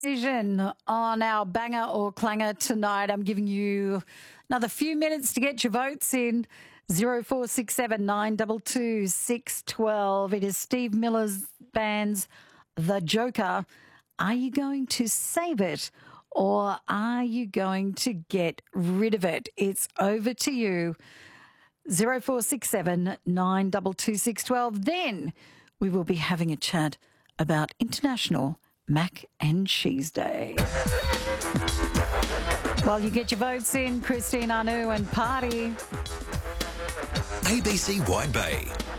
Decision on our banger or clanger tonight. I'm giving you another few minutes to get your votes in. 0467 922 612. It is Steve Miller's band's The Joker. Are you going to save it or are you going to get rid of it? It's over to you. 0467 922 612. Then we will be having a chat about International Mac and Cheese Day. While you get your votes in, Christine Anu and Party. ABC Wide Bay.